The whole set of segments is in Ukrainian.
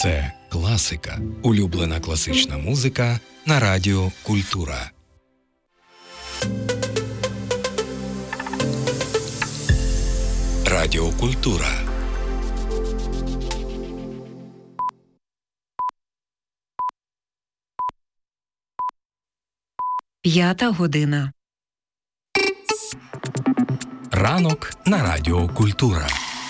Це класика. Улюблена класична музика на Радіо Культура. Радіо Культура. П'ята година. Ранок на Радіо Культура.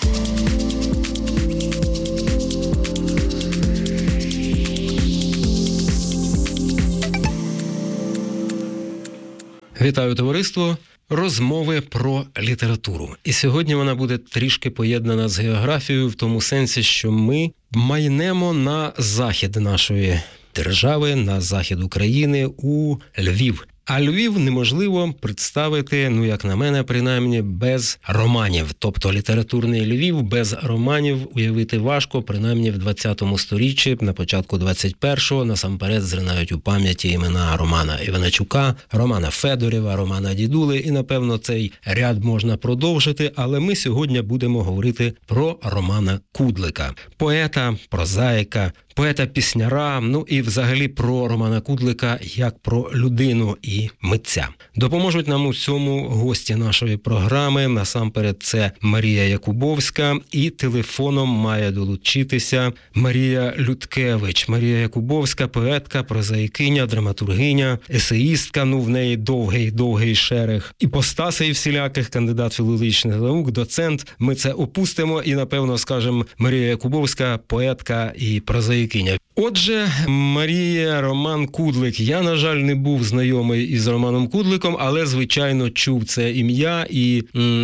Вітаю, товариство! Розмови про літературу. І сьогодні вона буде трішки поєднана з географією в тому сенсі, що ми майнемо на захід нашої держави, на захід України, у Львів. А Львів неможливо представити, як на мене, принаймні, без романів. Тобто літературний Львів без романів уявити важко, принаймні в 20-му сторіччі, на початку 21-го, насамперед зринають у пам'яті імена Романа Іваначука, Романа Федорєва, Романа Дідули, і, напевно, цей ряд можна продовжити, але ми сьогодні будемо говорити про Романа Кудлика. Поета, прозаїка, поета-пісняра, і взагалі про Романа Кудлика як про людину і митця. Допоможуть нам у цьому гості нашої програми. Насамперед це Марія Якубовська, і телефоном має долучитися Марія Людкевич. Марія Якубовська – поетка, прозаїкиня, драматургиня, есеїстка, в неї довгий шерех іпостасей всіляких, кандидат філологічних наук, доцент. Ми це опустимо і, напевно, скажемо Марія Якубовська – поетка і прозаїкиня. Отже, Марія, Роман Кудлик. Я, на жаль, не був знайомий із Романом Кудликом, але, звичайно, чув це ім'я і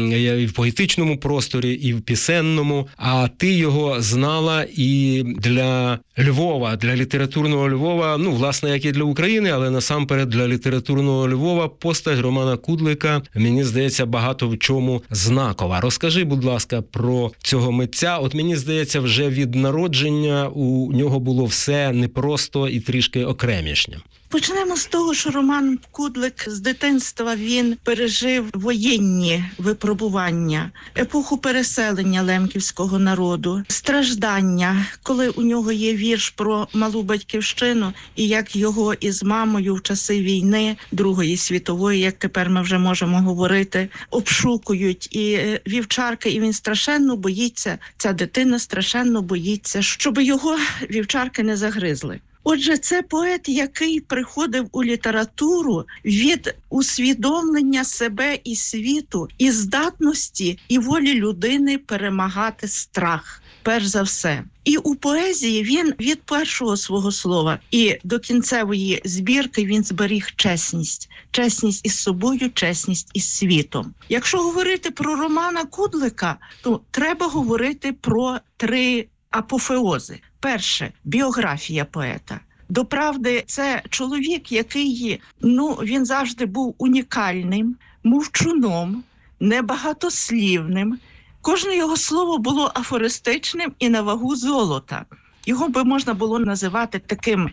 в поетичному просторі, і в пісенному. А ти його знала і для Львова, для літературного Львова, власне, як і для України, але насамперед для літературного Львова постать Романа Кудлика, мені здається, багато в чому знакова. Розкажи, будь ласка, про цього митця. От мені здається, вже від народження у нього було все непросто і трішки окремішнє. Почнемо з того, що Роман Кудлик з дитинства він пережив воєнні випробування, епоху переселення лемківського народу, страждання, коли у нього є вірш про малу батьківщину і як його із мамою в часи війни, Другої світової, як тепер ми вже можемо говорити, обшукують і вівчарки, і він страшенно боїться, ця дитина страшенно боїться, щоб його вівчарки не загризли. Отже, це поет, який приходив у літературу від усвідомлення себе і світу, і здатності і волі людини перемагати страх, перш за все. І у поезії він від першого свого слова і до кінцевої збірки він зберіг чесність. Чесність із собою, чесність із світом. Якщо говорити про Романа Кудлика, то треба говорити про 3 апофеози. Перше – біографія поета. Доправди, це чоловік, який, він завжди був унікальним, мовчуном, небагатослівним. Кожне його слово було афористичним і на вагу золота. Його би можна було називати таким,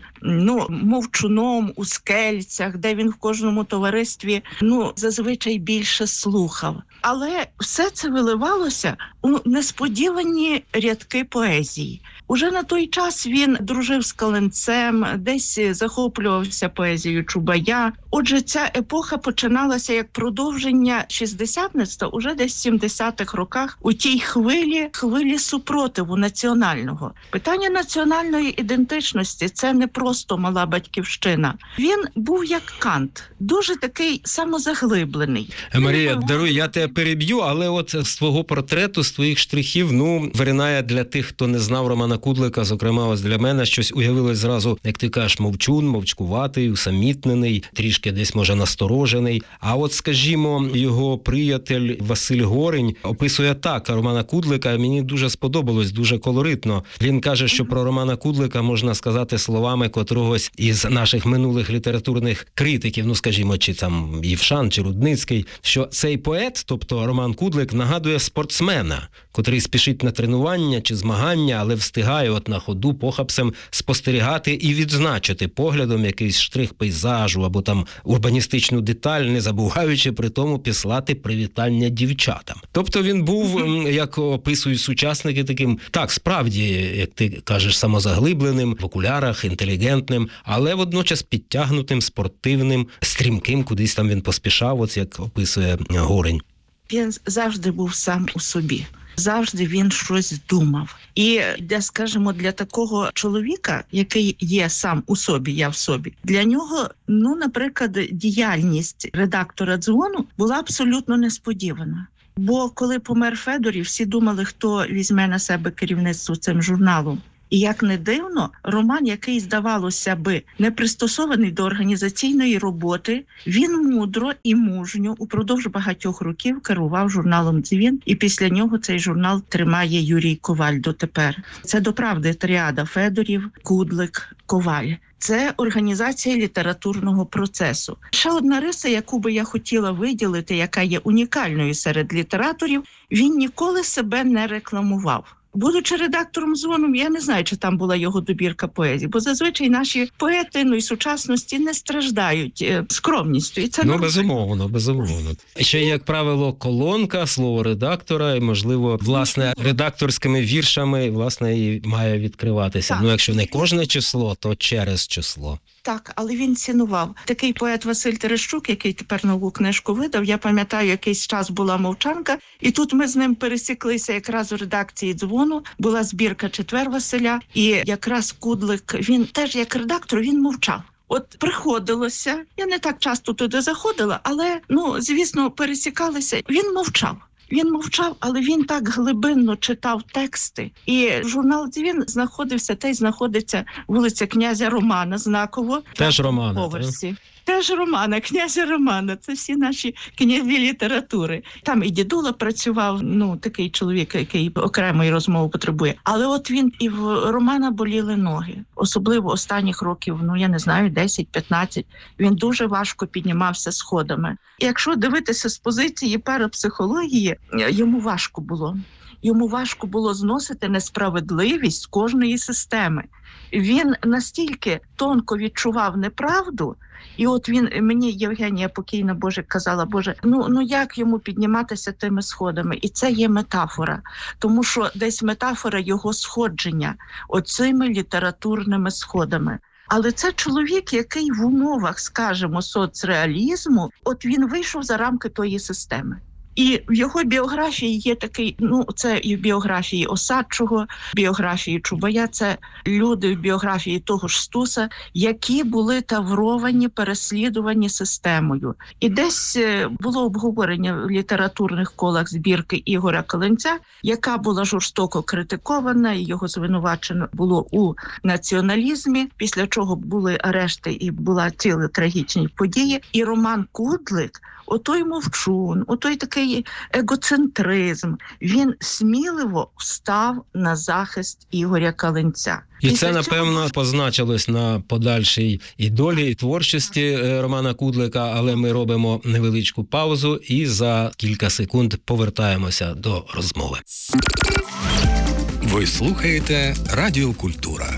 мовчуном у скельцях, де він в кожному товаристві, зазвичай більше слухав. Але все це виливалося у несподівані рядки поезії. Уже на той час він дружив з Каленцем, десь захоплювався поезією Чубая. Отже, ця епоха починалася як продовження шістдесятництва, уже десь в 70-х роках, у тій хвилі супротиву національного. Питання національної ідентичності – це не просто мала батьківщина. Він був як Кант, дуже такий самозаглиблений. Марія, даруй, я тебе переб'ю, але от з твого портрету, з твоїх штрихів, виринає для тих, хто не знав Романа Кудлика, зокрема, ось для мене щось уявилось зразу, як ти кажеш, мовчун, мовчкуватий, усамітнений, трішки десь, може, насторожений. А от, скажімо, його приятель Василь Горень описує так Романа Кудлика, мені дуже сподобалось, дуже колоритно. Він каже, що про Романа Кудлика можна сказати словами котрогось із наших минулих літературних критиків, скажімо, чи там Євшан, чи Рудницький, що цей поет, тобто Роман Кудлик, нагадує спортсмена, котрий спішить на тренування чи змагання, але встигає от на ходу похапцем спостерігати і відзначити поглядом якийсь штрих пейзажу або там урбаністичну деталь, не забуваючи при тому післати привітання дівчатам. Тобто він був, як описують сучасники, таким, так, справді, як ти кажеш, скажеш, самозаглибленим, в окулярах, інтелігентним, але водночас підтягнутим, спортивним, стрімким, кудись там він поспішав, от як описує Горень. Він завжди був сам у собі. Завжди він щось думав. І, скажімо, для такого чоловіка, який є сам у собі, я в собі, для нього, наприклад, діяльність редактора «Дзвону» була абсолютно несподівана. Бо коли помер Федорів, всі думали, хто візьме на себе керівництво цим журналом. І як не дивно, Роман, який, здавалося би, не пристосований до організаційної роботи, він мудро і мужньо упродовж багатьох років керував журналом «Дзвін», і після нього цей журнал тримає Юрій Коваль дотепер. Це, доправди, тріада Федорів, Кудлик, Коваль. Це організація літературного процесу. Ще одна риса, яку би я хотіла виділити, яка є унікальною серед літераторів, він ніколи себе не рекламував. Будучи редактором «Дзвону», я не знаю, чи там була його добірка поезії, бо зазвичай наші поети і сучасності не страждають скромністю. І це безумовно. Ще, як правило, колонка, слово редактора, і, можливо, власне, редакторськими віршами, власне, і має відкриватися. Так. Якщо не кожне число, то через число. Так, але він цінував. Такий поет Василь Терещук, який тепер нову книжку видав, я пам'ятаю, якийсь час була мовчанка, і тут ми з ним пересіклися якраз у редакції «Дзвону», була збірка «Четвер» Василя, і якраз Кудлик, він теж як редактор, він мовчав. От приходилося, я не так часто туди заходила, але, звісно, пересікалися, він мовчав. Він мовчав, але він так глибинно читав тексти. І журнал «Дзвін» знаходиться вулиця князя Романа, знаково. Теж Романа, поверсі. Теж Романа, князя Романа. Це всі наші князі літератури. Там і дідула працював, такий чоловік, який окремої розмови потребує. Але от він і в Романа боліли ноги. Особливо останніх років, 10-15. Він дуже важко піднімався сходами. І якщо дивитися з позиції парапсихології, йому важко було. Йому важко було зносити несправедливість кожної системи. Він настільки тонко відчував неправду, і от мені Євгенія покійна, Боже, казала, Боже, як йому підніматися тими сходами? І це є метафора, тому що десь метафора його сходження оцими літературними сходами. Але це чоловік, який в умовах, скажімо, соцреалізму, от він вийшов за рамки тої системи. І в його біографії є такий, це і в біографії Осадчого, біографії Чубая, це люди в біографії того ж Стуса, які були тавровані, переслідувані системою. І десь було обговорення в літературних колах збірки Ігоря Калинця, яка була жорстоко критикована, і його звинувачено було у націоналізмі, після чого були арешти і була ціла трагічні події. І Роман Кудлик, отой мовчун, отой такий егоцентризм, він сміливо встав на захист Ігоря Калинця. І це, напевно, позначилось на подальшій і долі, і творчості Романа Кудлика, але ми робимо невеличку паузу і за кілька секунд повертаємося до розмови. Ви слухаєте Радіо Культура.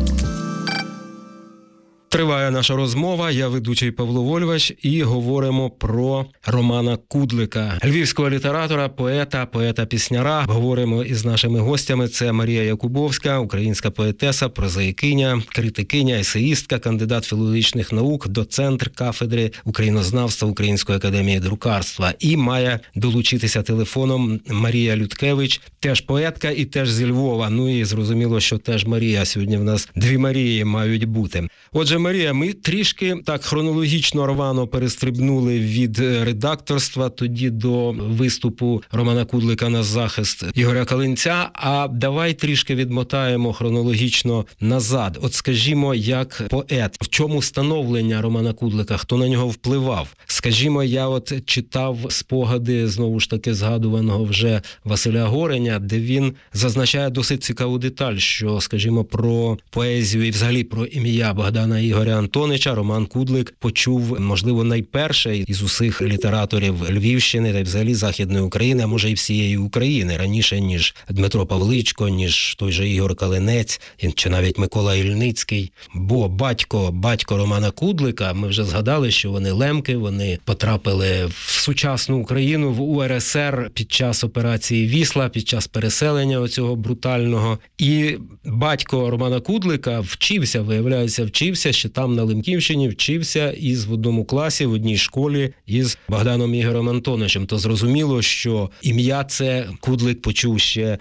Триває наша розмова, я ведучий Павло Вольвач, і говоримо про Романа Кудлика, львівського літератора, поета-пісняра. Говоримо із нашими гостями. Це Марія Якубовська, українська поетеса, прозаїкиня, критикиня, есеїстка, кандидат філологічних наук, доцент кафедри українознавства Української академії друкарства. І має долучитися телефоном Марія Людкевич, теж поетка і теж зі Львова. І зрозуміло, що теж Марія. Сьогодні в нас дві Марії мають бути. Отже, Марія, ми трішки так хронологічно рвано перестрибнули від редакторства тоді до виступу Романа Кудлика на захист Ігоря Калинця, а давай трішки відмотаємо хронологічно назад. От скажімо, як поет, в чому становлення Романа Кудлика, хто на нього впливав? Скажімо, я от читав спогади, знову ж таки, згадуваного вже Василя Гореня, де він зазначає досить цікаву деталь, що, скажімо, про поезію і взагалі про ім'я Богдана Ігоря Ігоря Антонича Роман Кудлик почув, можливо, найперше із усіх літераторів Львівщини та й взагалі Західної України, а може і всієї України, раніше, ніж Дмитро Павличко, ніж той же Ігор Калинець, чи навіть Микола Ільницький. Бо батько Романа Кудлика, ми вже згадали, що вони лемки, вони потрапили в сучасну Україну, в УРСР під час операції «Вісла», під час переселення оцього брутального. І батько Романа Кудлика вчився ще там на Лемківщині, вчився в одному класі, в одній школі із Богданом Ігорем Антоновичем. То зрозуміло, що ім'я це Кудлик почув ще,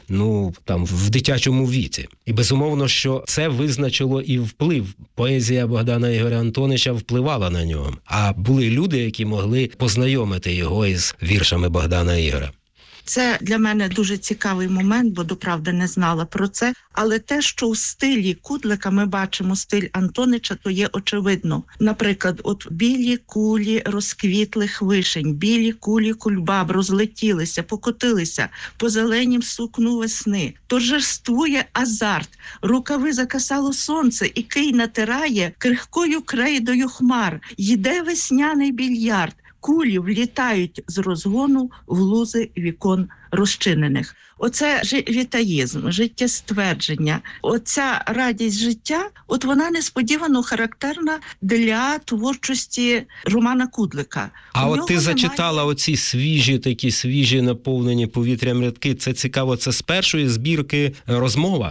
в дитячому віці. І безумовно, що це визначило і вплив. Поезія Богдана Ігоря Антоновича впливала на нього. А були люди, які могли познайомити його із віршами Богдана Ігоря. Це для мене дуже цікавий момент, бо, доправди, не знала про це. Але те, що у стилі Кудлика ми бачимо стиль Антонича, то є очевидно. Наприклад, білі кулі розквітлих вишень, білі кулі кульбаб розлетілися, покотилися по зеленім сукну весни. Торжествує азарт, рукави закасало сонце, і кий натирає крихкою крейдою хмар. Йде весняний більярд. Кулі влітають з розгону в лузи вікон розчинених. Оце вітаїзм, життєствердження. Оця радість життя, вона несподівано характерна для творчості Романа Кудлика. А ти зачитала оці свіжі наповнені повітрям рядки. Це цікаво, це з першої збірки «Розмова»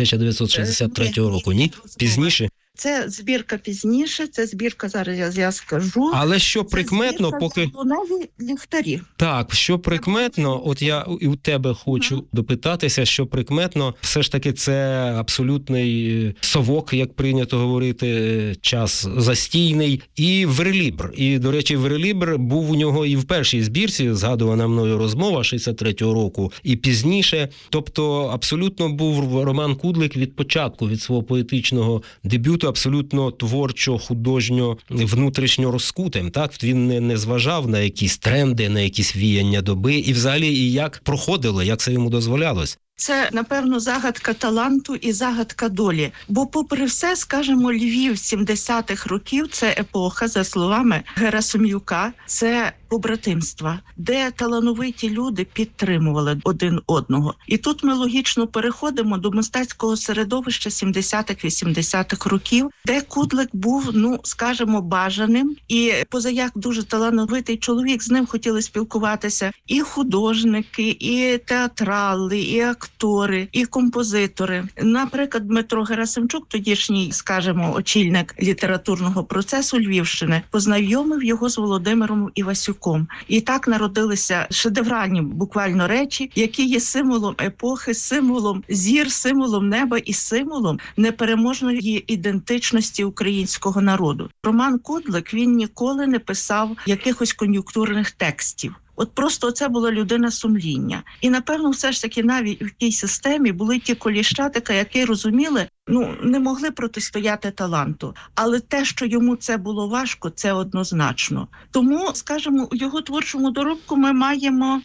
1963 року, ні? Пізніше? Це збірка пізніше, це збірка, зараз я скажу. Але що прикметно, поки... «Нові ліхтарі». Так, що прикметно, я і у тебе хочу допитатися, що прикметно, все ж таки це абсолютний совок, як прийнято говорити, час застійний, і верлібр. І, до речі, верлібр був у нього і в першій збірці, згадувана мною «Розмова» 63-го року, і пізніше. Тобто, абсолютно був Роман Кудлик від початку, від свого поетичного дебюту, абсолютно творчо, художньо, внутрішньо розкутим. Так? Він не зважав на якісь тренди, на якісь віяння доби і взагалі і як проходило, як це йому дозволялось. Це, напевно, загадка таланту і загадка долі. Бо, попри все, скажімо, Львів 70-х років – це епоха, за словами Герасим'юка, це побратимства, де талановиті люди підтримували один одного. І тут ми логічно переходимо до мистецького середовища 70-х, 80-х років, де Кудлик був, скажімо, бажаним. І позаяк дуже талановитий чоловік, з ним хотіли спілкуватися і художники, і театрали, і актори, і композитори. Наприклад, Дмитро Герасимчук, тодішній, скажімо, очільник літературного процесу Львівщини, познайомив його з Володимиром Івасюком. І так народилися шедевральні буквально речі, які є символом епохи, символом зір, символом неба і символом непереможної ідентичності українського народу. Роман Кудлик, він ніколи не писав якихось кон'юнктурних текстів. Просто це була людина сумління. І, напевно, все ж таки навіть в тій системі були ті коліщатика, які розуміли, не могли протистояти таланту. Але те, що йому це було важко, це однозначно. Тому, скажімо, у його творчому доробку ми маємо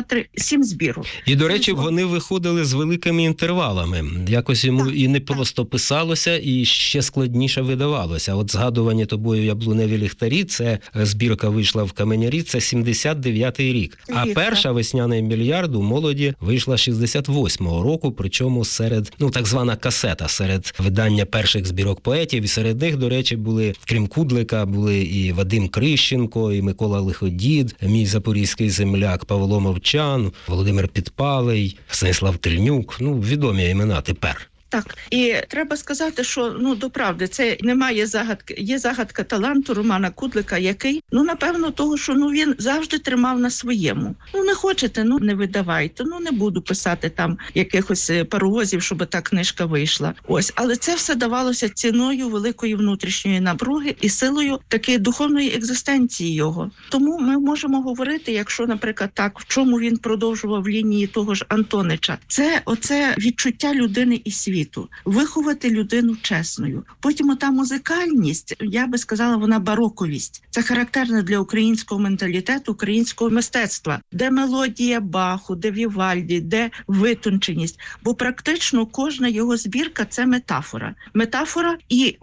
7 збірок. І, до речі, вони виходили з великими інтервалами. Якось йому і не просто писалося, і ще складніше видавалося. Згадувані тобою «Яблуневі ліхтарі», це збірка вийшла в Каменярі, це 79-й рік. А перша «Весняний більярд» у молоді вийшла 68-го року, причому серед, так звана касета, серед видання перших збірок поетів. І серед них, до речі, були, крім Кудлика, були і Вадим Крищенко, і Микола Лиходід, мій запорізький земляк, Павло Мовчан, Володимир Підпалий, Станіслав Тельнюк. Відомі імена тепер. Так, і треба сказати, що, доправди, це немає загадки, є загадка таланту Романа Кудлика, який, напевно, того, що, він завжди тримав на своєму. Не хочете, не видавайте, не буду писати там якихось паровозів, щоб та книжка вийшла. Але це все давалося ціною великої внутрішньої напруги і силою такої духовної екзистенції його. Тому ми можемо говорити, якщо, наприклад, так, в чому він продовжував лінії того ж Антонича, це оце відчуття людини і світу. освіту, виховати людину чесною. Потім ота музикальність, я би сказала, вона бароковість. Це характерно для українського менталітету, українського мистецтва, де мелодія Баху, де Вівальді, де витонченість. Бо практично кожна його збірка – це метафора. Метафора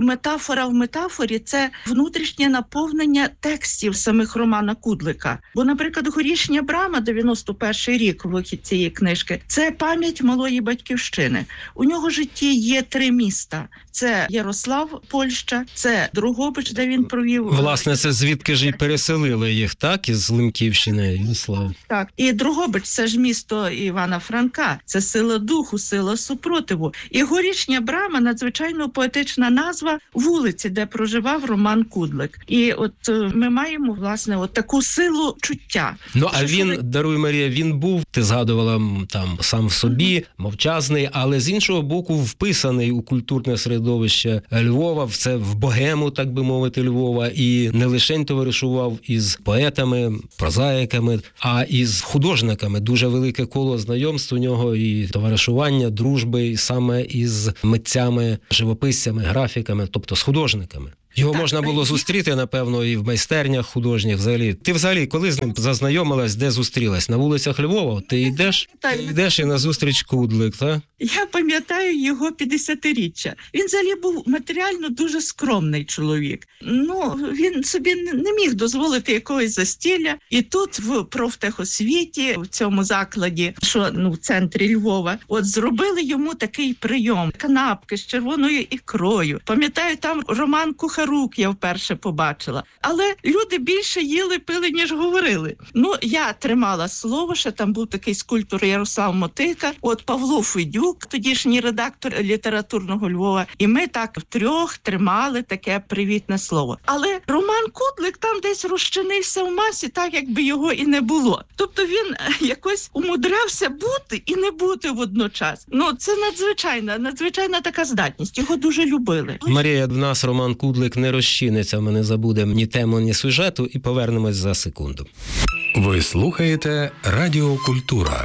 в метафорі – це внутрішнє наповнення текстів самих Романа Кудлика. Бо, наприклад, «Горішня брама», 91-й рік вихід цієї книжки, це пам'ять малої батьківщини. У нього в житті є 3 міста. Це Ярослав, Польща, це Дрогобич, де він провів... Власне, це звідки ж і переселили їх, так? Із Лемківщини, Ярослав. Так. І Дрогобич – це ж місто Івана Франка. Це сила духу, сила супротиву. І «Горішня брама» – надзвичайно поетична назва вулиці, де проживав Роман Кудлик. І от ми маємо, власне, от таку силу чуття. Ну, а він, даруй, Марія, він був, ти згадувала, там, сам в собі, мовчазний, але з іншого боку вписаний у культурне середовище Львова, в богему, так би мовити, Львова, і не лише товаришував із поетами, прозаїками, а із художниками. Дуже велике коло знайомств у нього і товаришування, дружби, і саме із митцями, живописцями, графіками, тобто з художниками. Його можна було зустріти, напевно, і в майстернях художніх взагалі. Ти взагалі, коли з ним зазнайомилась, де зустрілась? На вулицях Львова? Ти йдеш і на зустріч Кудлик, так? Я пам'ятаю його 50-річчя. Він взагалі був матеріально дуже скромний чоловік. Він собі не міг дозволити якогось застілля. І тут в профтехосвіті, в цьому закладі, що в центрі Львова, от зробили йому такий прийом. Канапки з червоною ікрою. Пам'ятаю, там Роман Кухарук я вперше побачила. Але люди більше їли, пили, ніж говорили. Я тримала слово, що там був такий скульптор Ярослав Мотика, от Павло Федюк, тодішній редактор літературного Львова, і ми так втрьох тримали таке привітне слово. Але Роман Кудлик там десь розчинився в масі, так якби його і не було. Тобто він якось умудрявся бути і не бути водночас. Це надзвичайна така здатність. Його дуже любили. Марія, в нас Роман Кудлик не розчиниться, ми не забудемо ні тему, ні сюжету, і повернемось за секунду. Ви слухаєте Радіо Культура.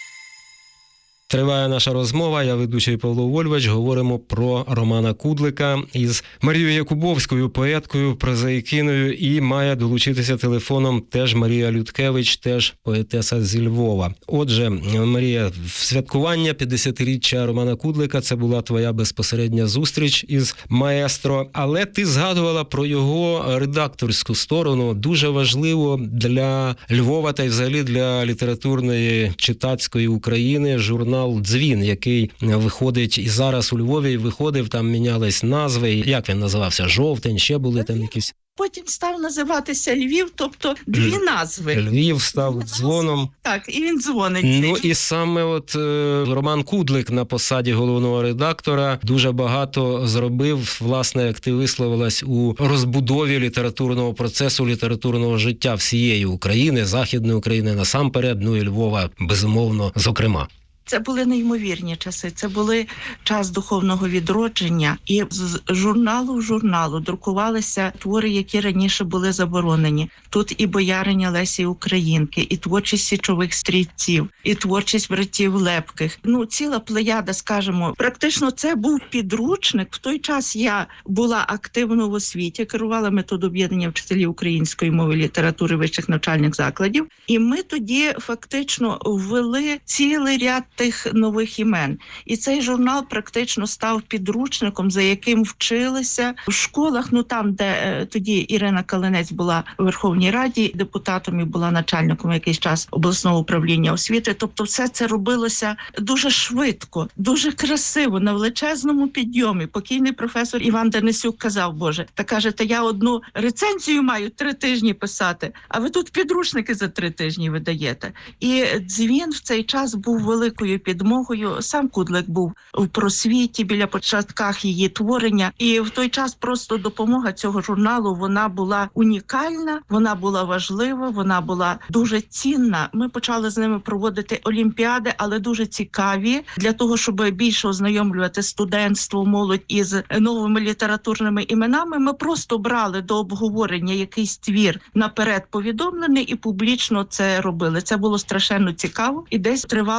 Триває наша розмова, я ведучий Павло Вольвач, говоримо про Романа Кудлика із Марією Якубовською, поеткою, прозаїкиною, і має долучитися телефоном теж Марія Людкевич, теж поетеса зі Львова. Отже, Марія, святкування 50-річчя Романа Кудлика – це була твоя безпосередня зустріч із маестро, але ти згадувала про його редакторську сторону. Дуже важливо для Львова та й взагалі для літературної читацької України журнал «Дзвін», який виходить і зараз у Львові, виходив, там мінялись назви. Як він називався? «Жовтень», ще були там якісь... Потім став називатися Львів, тобто 2 назви. Львів став дзвоном. Так, і він дзвонить. І саме Роман Кудлик на посаді головного редактора дуже багато зробив, власне, як ти висловилась, у розбудові літературного процесу, літературного життя всієї України, Західної України насамперед, і Львова, безумовно, зокрема. Це були неймовірні часи, це були час духовного відродження, і з журналу в журналу друкувалися твори, які раніше були заборонені. Тут і бояриня Лесі Українки, і творчість січових стрільців, і творчість братів Лепких. Ціла плеяда, скажімо. Практично це був підручник. В той час я була активно в освіті, керувала методооб'єднання вчителів української мови, літератури вищих навчальних закладів. І ми тоді фактично ввели цілий ряд тих нових імен. І цей журнал практично став підручником, за яким вчилися в школах, там, де тоді Ірина Калинець була в Верховній Раді депутатом і була начальником якийсь час обласного управління освіти. Тобто все це робилося дуже швидко, дуже красиво, на величезному підйомі. Покійний професор Іван Денисюк казав, та я одну рецензію маю 3 тижні писати, а ви тут підручники за 3 тижні видаєте. І «Дзвін» в цей час був великою підмогою. Сам Кудлик був в просвіті біля початках її творення. І в той час просто допомога цього журналу, вона була унікальна, вона була важлива, вона була дуже цінна. Ми почали з ними проводити олімпіади, але дуже цікаві, для того, щоб більше ознайомлювати студентство, молодь із новими літературними іменами. Ми просто брали до обговорення якийсь твір наперед повідомлений і публічно це робили. Це було страшенно цікаво і десь тривало упродовж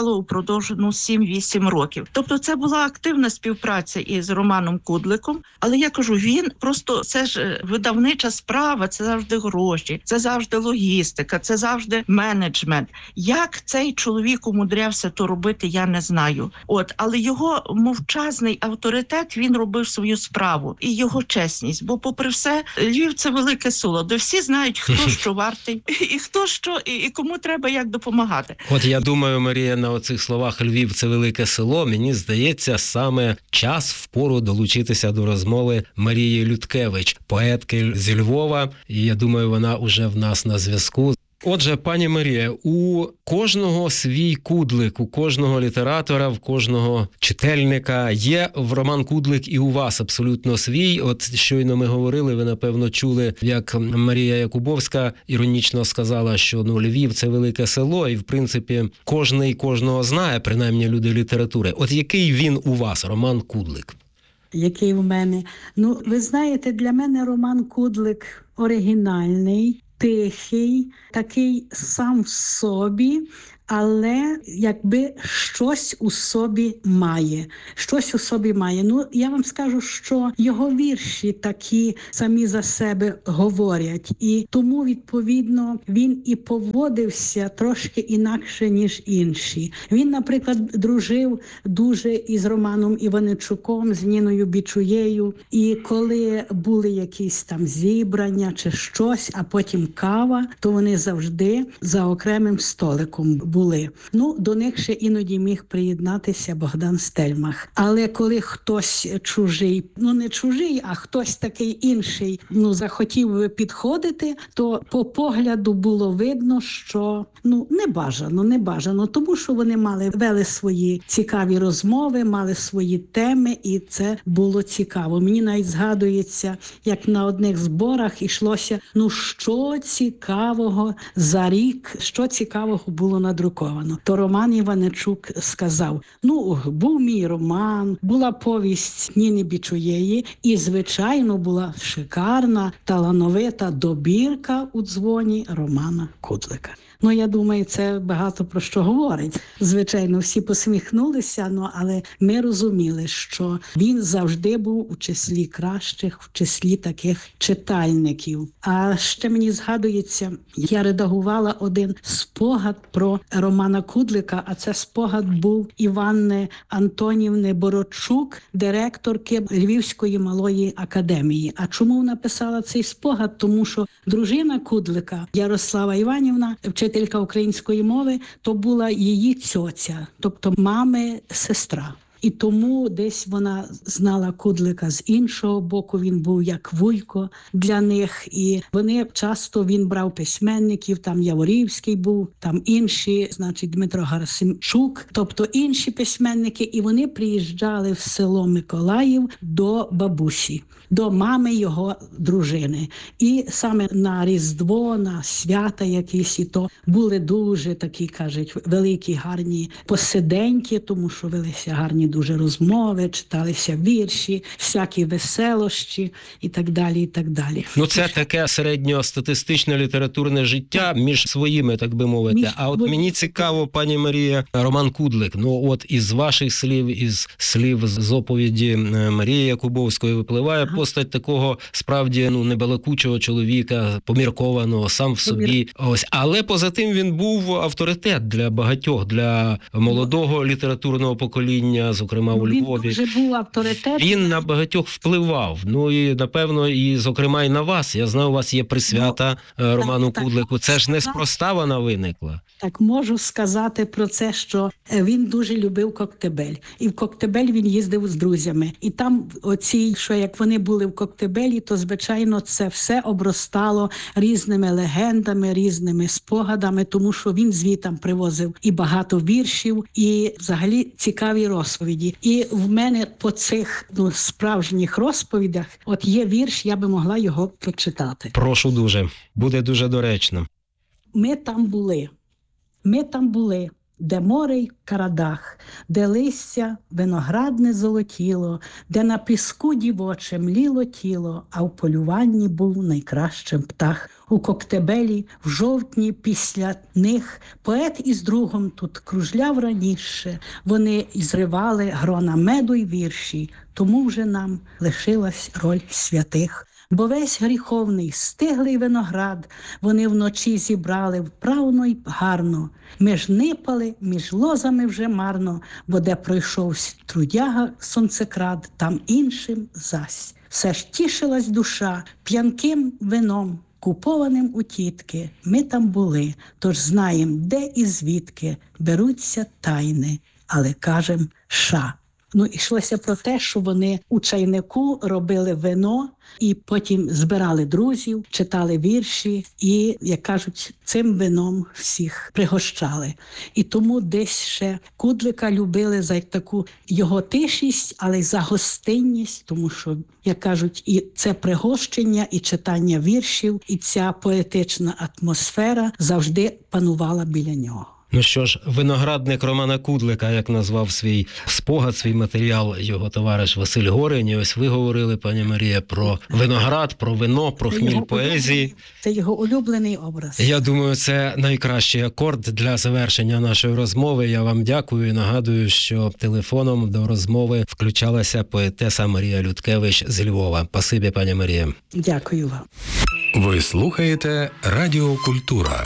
впродовж 7-8 років. Тобто це була активна співпраця із Романом Кудликом, але я кажу, він просто, це ж видавнича справа, це завжди гроші, це завжди логістика, це завжди менеджмент. Як цей чоловік умудрявся то робити, я не знаю. Але його мовчазний авторитет, він робив свою справу і його чесність, бо попри все, Львів – це велике село, де всі знають, хто що вартий, і хто що, і кому треба як допомагати. От я думаю, Марія, на оцих словах «Львів – це велике село», мені здається, саме час впору долучитися до розмови Марії Людкевич, поетки зі Львова, і я думаю, вона уже в нас на зв'язку. Отже, пані Марія, у кожного свій Кудлик, у кожного літератора, в кожного читальника є Роман Кудлик і у вас абсолютно свій. От щойно ми говорили, ви, напевно, чули, як Марія Якубовська іронічно сказала, що Львів – це велике село, і, в принципі, кожний кожного знає, принаймні люди літератури. От який він у вас, Роман Кудлик? Який в мене? Ви знаєте, для мене Роман Кудлик оригінальний, тихий, такий сам в собі, але якби щось у собі має. Щось у собі має. Я вам скажу, що його вірші такі самі за себе говорять. І тому, відповідно, він і поводився трошки інакше, ніж інші. Він, наприклад, дружив дуже із Романом Іваничуком, з Ніною Бічуєю. І коли були якісь там зібрання чи щось, а потім кава, то вони завжди за окремим столиком були. До них ще іноді міг приєднатися Богдан Стельмах. Але коли хтось чужий, не чужий, а хтось такий інший, захотів підходити, то по погляду було видно, що не бажано, тому що вони вели свої цікаві розмови, мали свої теми, і це було цікаво. Мені навіть згадується, як на одних зборах йшлося, що цікавого за рік, що цікавого було надруковано. То Роман Іваничук сказав, був мій роман, була повість Ніни Бічуєї, і, звичайно, була шикарна, талановита добірка у дзвоні Романа Кудлика. Я думаю, це багато про що говорить. Звичайно, всі посміхнулися, але ми розуміли, що він завжди був у числі кращих, в числі таких читальників. А ще мені згадується, я редагувала один спогад про Романа Кудлика, а це спогад був Іванни Антонівни Бородчук, директорки Львівської малої академії. А чому вона писала цей спогад? Тому що дружина Кудлика, Ярослава Іванівна, вчителька української мови, то була її цьоця, тобто мами сестра. І тому десь вона знала Кудлика з іншого боку, він був як вуйко для них. І він брав письменників, там Яворівський був, там інші, Дмитро Гарасимчук, тобто інші письменники, і вони приїжджали в село Миколаїв до бабусі, до мами його дружини. І саме на Різдво, на свята якісь, і то були дуже такі, кажуть, великі, гарні посиденьки, тому що велися гарні дуже розмови, читалися вірші, всякі веселощі і так далі, і так далі. Це таке середньостатистичне літературне життя між своїми, так би мовити. А от мені цікаво, пані Марія, Роман Кудлик, із ваших слів, із слів з оповіді Марії Якубовської випливає постать такого справді небалакучого чоловіка, поміркованого, сам в собі. Але поза тим він був авторитет для багатьох, для молодого літературного покоління, зокрема у Львові. Він вже був авторитет. Він на багатьох впливав. І, напевно, і, зокрема, і на вас. Я знаю, у вас є присвята Роману Кудлику. Це ж неспроста вона виникла. Так, можу сказати про це, що він дуже любив Коктебель. І в Коктебель він їздив з друзями. І там як вони були в Коктебелі, то, звичайно, це все обростало різними легендами, різними спогадами, тому що він звітам привозив і багато віршів, і взагалі цікаві розповіді. І в мене по цих справжніх розповідях є вірш, я би могла його прочитати. Прошу дуже. Буде дуже доречно. Ми там були. де море й карадах, де листя виноградне золотіло, де на піску дівоче мліло тіло, а в полюванні був найкращим птах. У Коктебелі в жовтні після них поет із другом тут кружляв раніше. Вони зривали грона меду й вірші, тому вже нам лишилась роль святих. Бо весь гріховний стиглий виноград вони вночі зібрали вправно й гарно. Ми ж нипали, між лозами вже марно, бо де пройшов трудяга сонцекрад, там іншим зась. Все ж тішилась душа п'янким вином, купованим у тітки. Ми там були, тож знаєм, де і звідки беруться тайни, але кажем ша. Йшлося про те, що вони у чайнику робили вино і потім збирали друзів, читали вірші і, як кажуть, цим вином всіх пригощали. І тому десь ще Кудлика любили за таку його тишість, але й за гостинність, тому що, як кажуть, і це пригощення, і читання віршів, і ця поетична атмосфера завжди панувала біля нього. Ну що ж, виноградник Романа Кудлика, як назвав свій спогад, свій матеріал його товариш Василь Горень. І ось ви говорили, пані Марія, про виноград, про вино, про хміль поезії. Це його улюблений образ. Я думаю, це найкращий акорд для завершення нашої розмови. Я вам дякую і нагадую, що телефоном до розмови включалася поетеса Марія Людкевич з Львова. Спасибі, пані Марія. Дякую вам. Ви слухаєте Радіо Культура.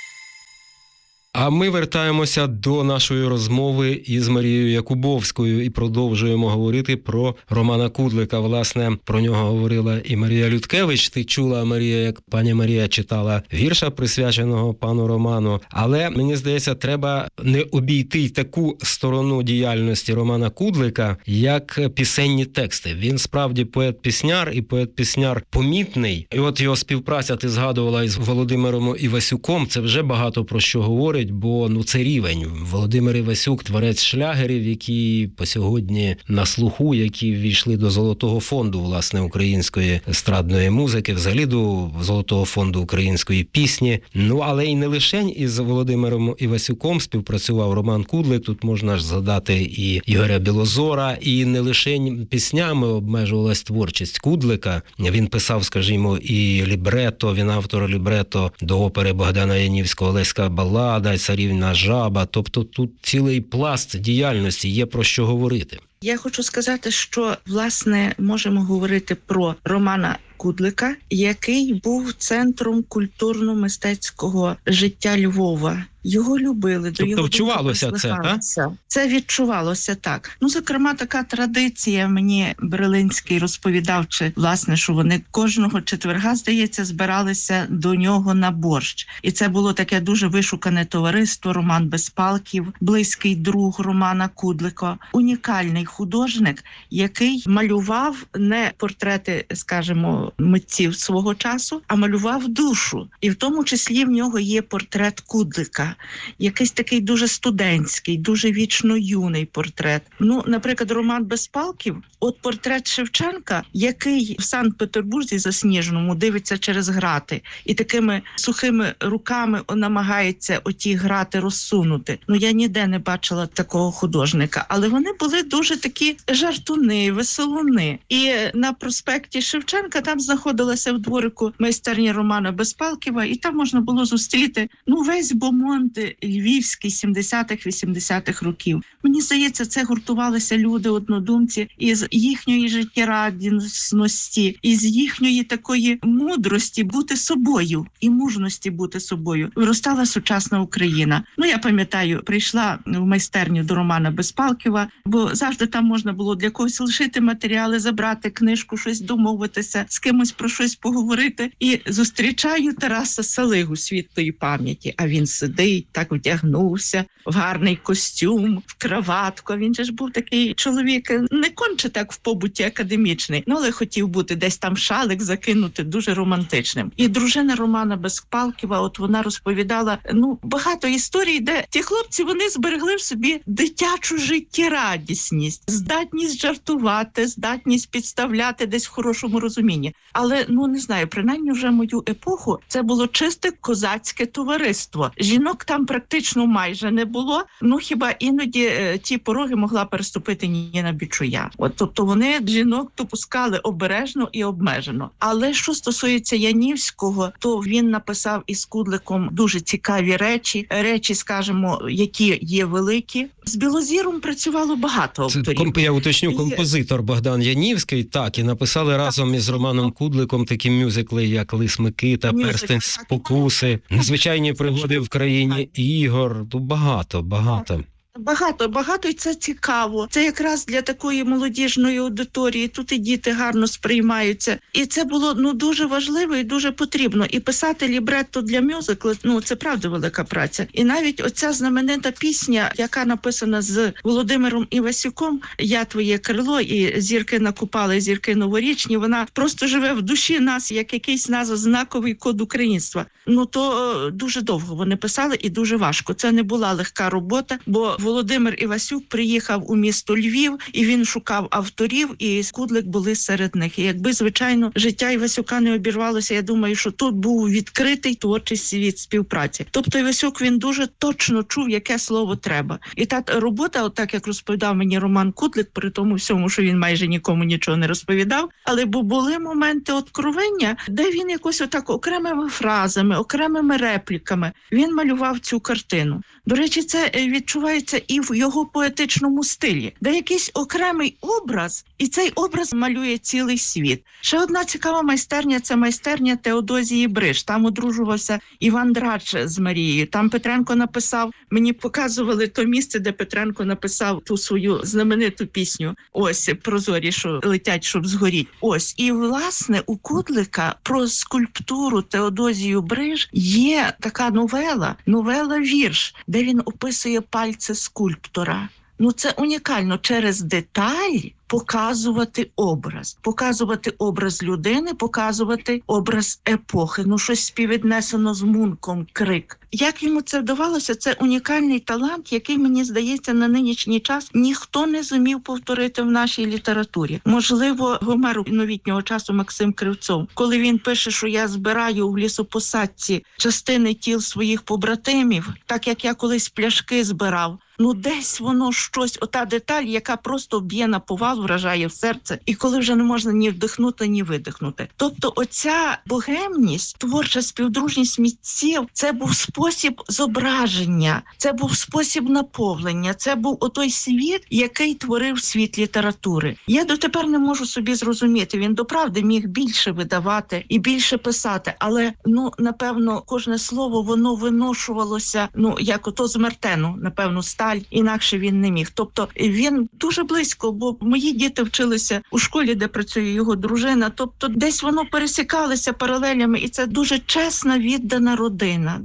А ми вертаємося до нашої розмови із Марією Якубовською і продовжуємо говорити про Романа Кудлика. Власне, про нього говорила і Марія Людкевич. Ти чула, Марія, як пані Марія читала вірша, присвяченого пану Роману. Але, мені здається, треба не обійти й таку сторону діяльності Романа Кудлика, як пісенні тексти. Він справді поет-пісняр, і поет-пісняр помітний. І от його співпраця, ти згадувала, із Володимиром Івасюком, це вже багато про що говорить, бо це рівень. Володимир Івасюк – творець шлягерів, які по сьогодні на слуху, які ввійшли до Золотого фонду, власне, української естрадної музики, взагалі до Золотого фонду української пісні. Але й не лише із Володимиром Івасюком співпрацював Роман Кудлик, тут можна ж згадати і Ігоря Білозора, і не лише піснями обмежувалась творчість Кудлика. Він писав, скажімо, і лібрето, він автор лібрето до опери Богдана Янівського «Олеська балада», «Царівна жаба», тобто тут цілий пласт діяльності, є про що говорити. Я хочу сказати, що, власне, можемо говорити про Романа Кудлика, який був центром культурно-мистецького життя Львова. Його любили, до його вчувалося це, так? Це відчувалося так. Зокрема, така традиція, мені Брелинський розповідав, власне, що вони кожного четверга, здається, збиралися до нього на борщ. І це було таке дуже вишукане товариство. Роман Безпалків, близький друг Романа Кудлика, унікальний художник, який малював не портрети, скажімо, митців свого часу, а малював душу. І в тому числі в нього є портрет Кудлика. Якийсь такий дуже студентський, дуже вічно юний портрет. Наприклад, Роман Безпалків, от портрет Шевченка, який в Санкт-Петербурзі засніженому дивиться через грати і такими сухими руками намагається оті грати розсунути. Я ніде не бачила такого художника. Але вони були дуже такі жартуни, веселуни. І на проспекті Шевченка там знаходилася в дворику майстерня Романа Безпалківа, і там можна було зустріти весь бомонд львівський 70-х, 80-х років. Мені здається, це гуртувалися люди однодумці із їхньої життєрадісності, із їхньої такої мудрості бути собою і мужності бути собою. Виростала сучасна Україна. Я пам'ятаю, прийшла в майстерню до Романа Безпалківа, бо завжди там можна було для когось лишити матеріали, забрати книжку, щось домовитися, з кимось про щось поговорити. І зустрічаю Тараса Салигу світлої пам'яті, а він сидить, так вдягнувся в гарний костюм, в краватку. Він же ж був такий чоловік, не конче так в побуті академічний, але хотів бути десь там шалик закинути, дуже романтичним. І дружина Романа Безпалківа, от вона розповідала, багато історій, де ті хлопці, вони зберегли в собі дитячу життєрадісність, здатність жартувати, здатність підставляти десь в хорошому розумінні. Але, не знаю, принаймні вже мою епоху, це було чисте козацьке товариство. Жінок жінок там практично майже не було. Ну хіба іноді ті пороги могла переступити Ніна Бічуя. Тобто вони жінок допускали обережно і обмежено. Але що стосується Янівського, то він написав із Кудликом дуже цікаві речі, скажімо, які є великі. З Білозіром працювало багато авторів. Я уточню, композитор Богдан Янівський, так, і написали разом із Романом Кудликом такі мюзикли, як «Лис Микита», «Перстень спокуси», «Незвичайні пригоди в країні ігор». Багато. Багато, і це цікаво. Це якраз для такої молодіжної аудиторії. Тут і діти гарно сприймаються. І це було дуже важливо і дуже потрібно. І писати лібретто для мюзиклу, це правда велика праця. І навіть оця знаменита пісня, яка написана з Володимиром Івасюком, «Я твоє крило» і «Зірки накупали, зірки новорічні», вона просто живе в душі нас, як якийсь знаковий код українства. То дуже довго вони писали і дуже важко. Це не була легка робота, бо Володимир Івасюк приїхав у місто Львів, і він шукав авторів, і Кудлик були серед них. І якби, звичайно, життя Івасюка не обірвалося, я думаю, що тут був відкритий творчий світ співпраці. Тобто Івасюк, він дуже точно чув, яке слово треба. І та робота, так як розповідав мені Роман Кудлик, при тому всьому, що він майже нікому нічого не розповідав, але були моменти откровення, де він якось отак окремими фразами, окремими репліками, він малював цю картину. До речі, це відчувається і в його поетичному стилі, де якийсь окремий образ, і цей образ малює цілий світ. Ще одна цікава майстерня – це майстерня Теодозії Бриж. Там одружувався Іван Драч з Марією. Там Петренко написав, мені показували то місце, де Петренко написав ту свою знамениту пісню. Ось, «Прозорі, що летять, щоб згоріть». Ось. І, власне, у Кудлика про скульптуру Теодозію Бриж є така новела-вірш, де він описує пальці скульптора. Це унікально через деталь показувати образ людини, показувати образ епохи. Щось співвіднесено з Мунком, Крик. Як йому це вдавалося? Це унікальний талант, який, мені здається, на нинішній час ніхто не зумів повторити в нашій літературі. Можливо, Гомер новітнього часу Максим Кривцов, коли він пише, що я збираю в лісопосадці частини тіл своїх побратимів, так як я колись пляшки збирав. Десь воно щось, ота деталь, яка просто б'є на повал, вражає в серце, і коли вже не можна ні вдихнути, ні видихнути. Тобто оця богемність, творча співдружність митців, це був спосіб зображення, це був спосіб наповнення, це був отой світ, який творив світ літератури. Я дотепер не можу собі зрозуміти, він доправди міг більше видавати і більше писати, але, напевно, кожне слово, воно виношувалося, як ото з Мертену, напевно, інакше він не міг. Тобто він дуже близько, бо мої діти вчилися у школі, де працює його дружина. Тобто десь воно пересікалося паралелями, і це дуже чесна, віддана родина.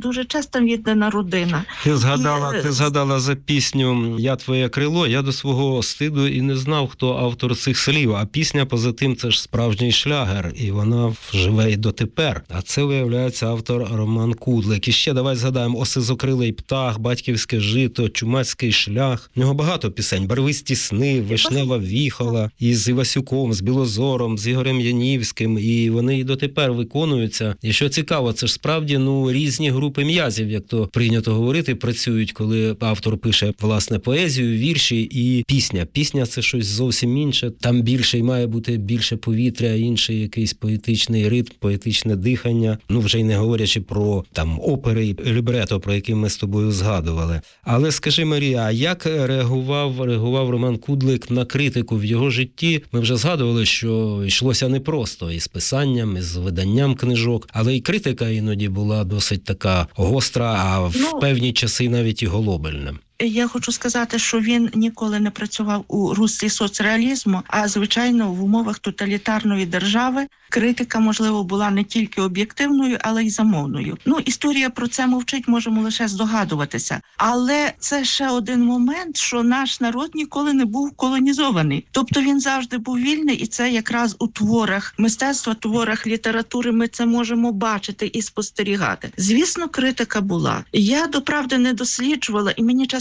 Ти згадала за пісню «Я твоє крило». Я до свого стиду і не знав, хто автор цих слів. А пісня, поза тим, це ж справжній шлягер, і вона живе і дотепер. А це, виявляється, автор Роман Кудлик. І ще давай згадаємо «Осизокрилий птах», «Батьківське жито», «Чумацький шлях». У нього багато пісень. «Барвисті сни», «Вишнева віхола», із Івасюком, з Білозором, з Ігорем Янівським. І вони і дотепер виконуються. І що цікаво, це ж справді різні групи м'язів, як то прийнято говорити, працюють, коли автор пише, власне, поезію, вірші і пісня. Пісня – це щось зовсім інше. Там більше і має бути більше повітря, інший якийсь поетичний ритм, поетичне дихання. Вже й не говорячи про опери і лібрето, про які ми з тобою згадували. Але скажи, Марія, а як реагував Роман Кудлик на критику в його житті? Ми вже згадували, що йшлося непросто із писанням, із виданням книжок, але і критика іноді була досить така гостра, а в певні часи навіть і голобельна. Я хочу сказати, що він ніколи не працював у руслі соцреалізму, а, звичайно, в умовах тоталітарної держави критика, можливо, була не тільки об'єктивною, але й замовною. Історія про це мовчить, можемо лише здогадуватися. Але це ще один момент, що наш народ ніколи не був колонізований. Тобто він завжди був вільний, і це якраз у творах мистецтва, творах літератури ми це можемо бачити і спостерігати. Звісно, критика була. Я, доправди, не досліджувала, і мені, чесно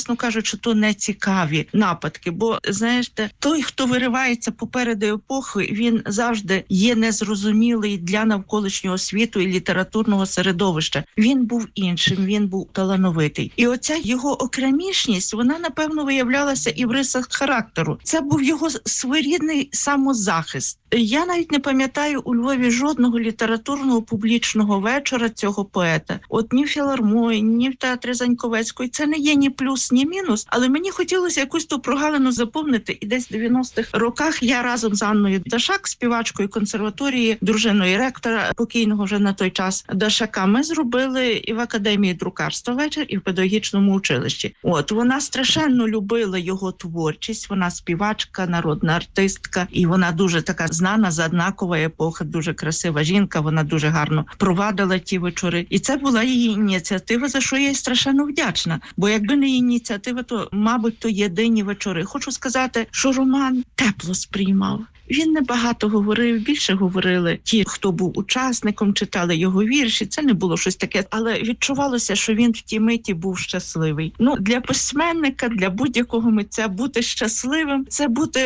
чесно кажучи, то не цікаві нападки. Бо, знаєте, той, хто виривається попереду епохи, він завжди є незрозумілий для навколишнього світу і літературного середовища. Він був іншим, він був талановитий. І оця його окремішність, вона, напевно, виявлялася і в рисах характеру. Це був його своєрідний самозахист. Я навіть не пам'ятаю у Львові жодного літературного публічного вечора цього поета. От ні в філармонії, ні в театрі Заньковецької. Це не є ні плюс, ні мінус, але мені хотілося якусь ту прогалину заповнити. І десь в 90-х роках я разом з Анною Дашак, співачкою консерваторії, дружиною ректора, покійного вже на той час Дашака, ми зробили і в Академії друкарства вечір, і в педагогічному училищі. От, вона страшенно любила його творчість, вона співачка, народна артистка, і вона дуже така знана, заднакова епоха, дуже красива жінка, вона дуже гарно провадила ті вечори. І це була її ініціатива, за що я їй страшенно вдячна. Бо якби не її ініціатива, то, мабуть, то єдині вечори. Хочу сказати, що Роман тепло сприймав. Він небагато говорив, більше говорили ті, хто був учасником, читали його вірші. Це не було щось таке, але відчувалося, що він в тій миті був щасливий. Для письменника, для будь-якого митця бути щасливим – це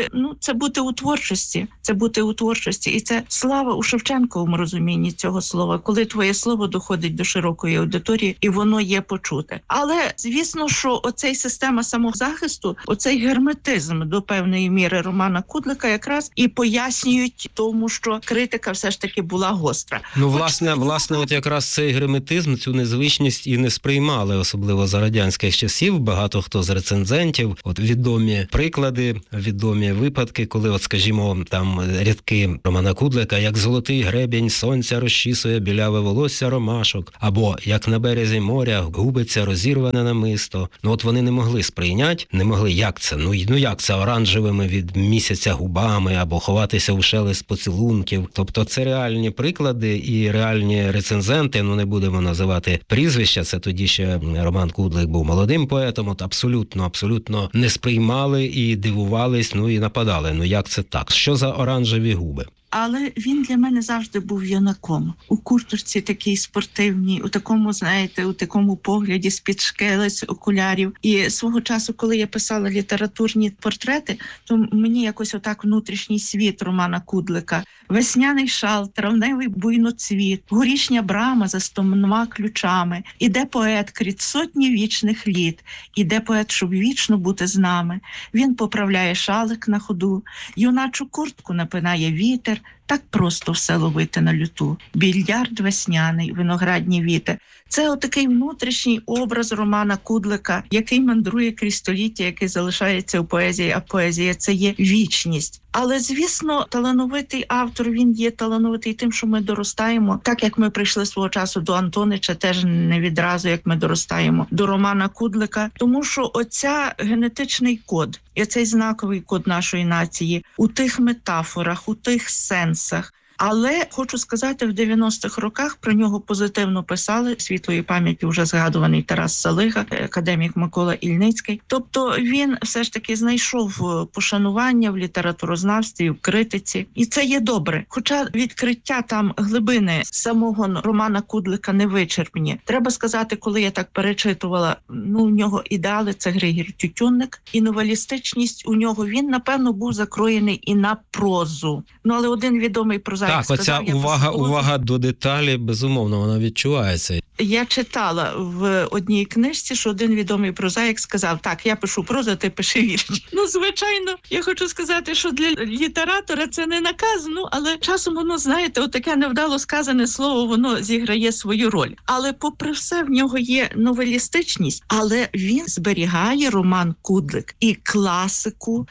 бути у творчості. Це бути у творчості. І це слава у Шевченковому розумінні цього слова, коли твоє слово доходить до широкої аудиторії і воно є почуте. Але, звісно, що оцей система самозахисту, оцей герметизм до певної міри Романа Кудлика якраз і пояснюють тому, що критика все ж таки була гостра. Власне, от якраз цей герметизм, цю незвичність і не сприймали, особливо за радянських часів. Багато хто з рецензентів, от відомі приклади, відомі випадки, коли, от, скажімо, там рядки Романа Кудлика, як золотий гребінь сонця розчісує біляве волосся ромашок, або як на березі моря губиться розірване намисто. От вони не могли сприйняти, як це? Як це оранжевими від місяця губами, або ховатися у шелест поцілунків. Тобто це реальні приклади і реальні рецензенти, не будемо називати прізвища, це тоді ще Роман Кудлик був молодим поетом, от абсолютно не сприймали і дивувались, і нападали. Як це так? Що за оранжеві губи? Але він для мене завжди був юнаком. У курточці такій спортивній, у такому, знаєте, у такому погляді з-під шкелець, окулярів. І свого часу, коли я писала літературні портрети, то мені якось отак внутрішній світ Романа Кудлика. Весняний шал, травневий буйноцвіт, горішня брама за 100 ключами. Іде поет крізь сотні вічних літ. Іде поет, щоб вічно бути з нами. Він поправляє шалик на ходу, юначу куртку напинає вітер. Так просто все ловити на люту. Більярд весняний, виноградні вітер. Це отакий внутрішній образ Романа Кудлика, який мандрує крізь століття, який залишається у поезії, а поезія – це є вічність. Але, звісно, талановитий автор, він є талановитий тим, що ми доростаємо. Так, як ми прийшли свого часу до Антонича, теж не відразу, як ми доростаємо до Романа Кудлика. Тому що оця генетичний код, і цей знаковий код нашої нації у тих метафорах, у тих сенсах. Але, хочу сказати, в 90-х роках про нього позитивно писали, світлої пам'яті вже згадуваний Тарас Салига, академік Микола Ільницький. Тобто він все ж таки знайшов пошанування в літературознавстві, в критиці. І це є добре. Хоча відкриття там глибини самого Романа Кудлика не вичерпні. Треба сказати, коли я так перечитувала, у нього ідеали – це Григір Тютюнник. І новелістичність у нього, він, напевно, був закроєний і на прозу. Але один відомий прозаїк оця увага до деталі, безумовно, вона відчувається. Я читала в одній книжці, що один відомий прозаїк сказав: так, я пишу прозу, ти пиши вірш. Звичайно, я хочу сказати, що для літератора це не наказ, але часом воно, знаєте, отаке невдало сказане слово, воно зіграє свою роль. Але попри все, в нього є новелістичність, але він зберігає, Роман Кудлик, і класику.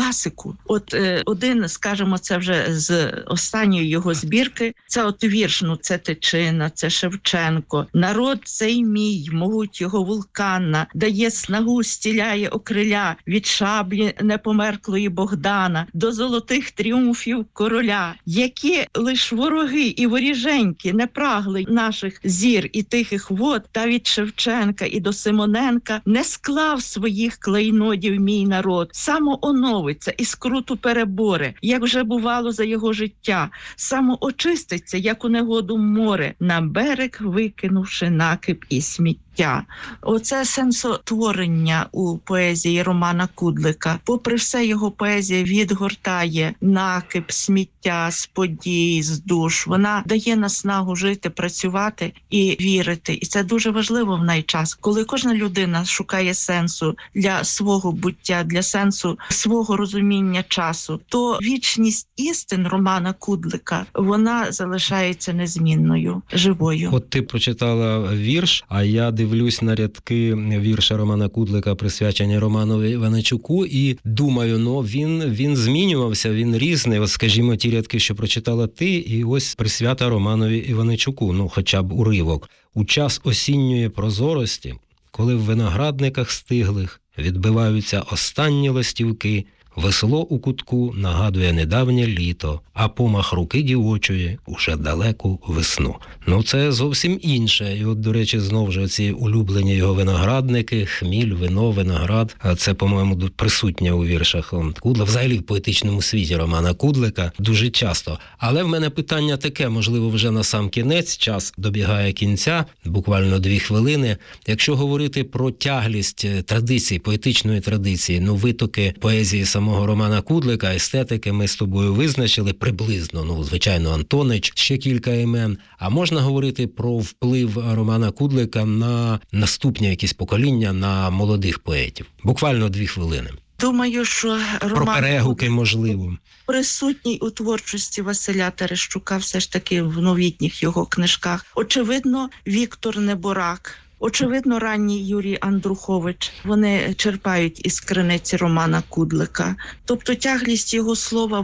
От один, скажімо, це вже з останньої його збірки, це от вірш, це Тичина, це Шевченко. Народ цей мій, могуть його вулкана, дає снагу, стіляє окриля, від шаблі непомерклої Богдана до золотих тріумфів короля, які лиш вороги і воріженьки не прагли наших зір і тихих вод, та від Шевченка і до Симоненка не склав своїх клейнодів мій народ, самооновиться і скруту переборе, як вже бувало за його життя, самоочиститься, як у негоду море, на берег викинувши накип і сміття. життя. Оце сенсотворення у поезії Романа Кудлика. Попри все, його поезія відгортає накип, сміття з подій, з душ. Вона дає наснагу жити, працювати і вірити. І це дуже важливо в найчас, коли кожна людина шукає сенсу для свого буття, для сенсу свого розуміння часу, то вічність істин Романа Кудлика, вона залишається незмінною, живою. От ти прочитала вірш, а я дивлюсь на рядки вірша Романа Кудлика, присвячені Романові Іваничуку, і думаю, він змінювався, він різний. Ось, скажімо, ті рядки, що прочитала ти, і ось присвята Романові Іваничуку, хоча б уривок. У час осінньої прозорості, коли в виноградниках стиглих відбиваються останні листівки, весело у кутку нагадує недавнє літо, а помах руки дівочої уже далеку весну. Це зовсім інше. І от, до речі, знову ж ці улюблені його виноградники, хміль, вино, виноград. Це, по-моєму, присутнє у віршах Кудла, взагалі в поетичному світі Романа Кудлика дуже часто. Але в мене питання таке, можливо, вже на сам кінець, час добігає кінця, буквально 2 хвилини. Якщо говорити про тяглість традицій, поетичної традиції, витоки поезії самого Романа Кудлика, естетики ми з тобою визначили приблизно, звичайно, Антонич, ще кілька імен. А можна говорити про вплив Романа Кудлика на наступні якісь покоління, на молодих поетів? Буквально 2 хвилини. Думаю, що про перегуки, можливо. Присутній у творчості Василя Терещука все ж таки в новітніх його книжках. Очевидно, Віктор Неборак. Очевидно, ранній Юрій Андрухович. Вони черпають із криниці Романа Кудлика. Тобто тяглість його слова,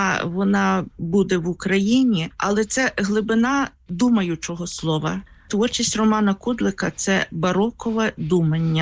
вона буде в Україні, але це глибина думаючого слова. Творчість Романа Кудлика – це барокове думання.